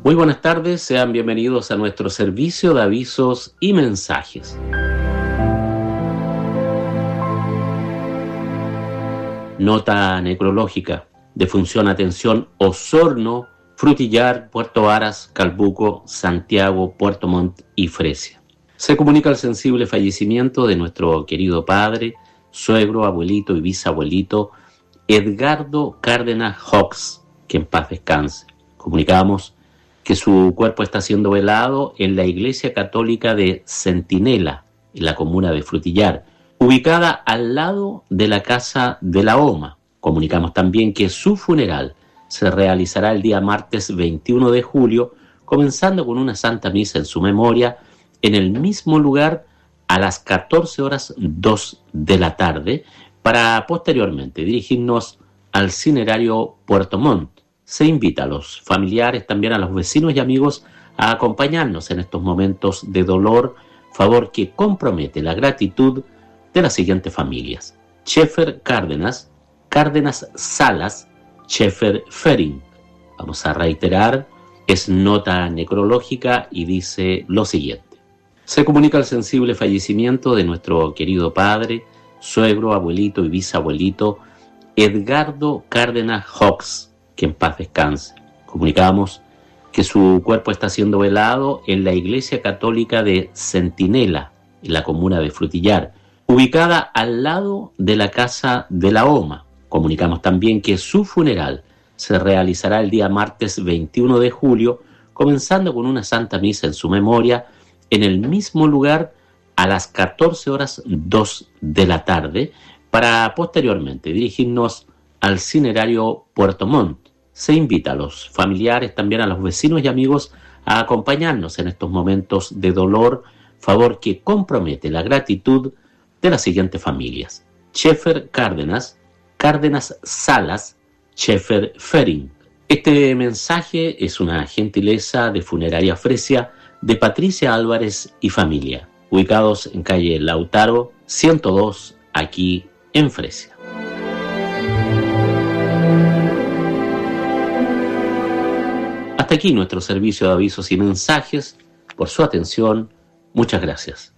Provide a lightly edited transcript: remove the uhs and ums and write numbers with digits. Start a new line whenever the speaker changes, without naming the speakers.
Muy buenas tardes, sean bienvenidos a nuestro servicio de avisos y mensajes. Nota necrológica. Defunción, atención, Osorno, Frutillar, Puerto Varas, Calbuco, Santiago, Puerto Montt y Fresia. Se comunica el sensible fallecimiento de nuestro querido padre, suegro, abuelito y bisabuelito Edgardo Cárdenas Hawks, que en paz descanse. Comunicamos que su cuerpo está siendo velado en la Iglesia Católica de Centinela, en la comuna de Frutillar, ubicada al lado de la Casa de la OMA. Comunicamos también que su funeral se realizará el día martes 21 de julio, comenzando con una santa misa en su memoria, en el mismo lugar a las 14:02 de la tarde, para posteriormente dirigirnos al cinerario Puerto Montt. Se invita a los familiares, también a los vecinos y amigos, a acompañarnos en estos momentos de dolor, favor que compromete la gratitud de las siguientes familias: Schaeffer Cárdenas, Cárdenas Salas, Schaeffer Fering. Vamos a reiterar, es nota necrológica y dice lo siguiente. Se comunica el sensible fallecimiento de nuestro querido padre, suegro, abuelito y bisabuelito Edgardo Cárdenas Hawks, que en paz descanse. Comunicamos que su cuerpo está siendo velado en la Iglesia Católica de Centinela, en la comuna de Frutillar, ubicada al lado de la Casa de la OMA. Comunicamos también que su funeral se realizará el día martes 21 de julio, comenzando con una santa misa en su memoria, en el mismo lugar a las 14:02 de la tarde, para posteriormente dirigirnos al cinerario Puerto Montt. Se invita a los familiares, también a los vecinos y amigos, a acompañarnos en estos momentos de dolor, favor que compromete la gratitud de las siguientes familias: Schaeffer Cárdenas, Cárdenas Salas, Schaeffer Fering. Este mensaje es una gentileza de Funeraria Fresia de Patricia Álvarez y familia, ubicados en calle Lautaro 102, aquí en Fresia. Hasta aquí nuestro servicio de avisos y mensajes. Por su atención, muchas gracias.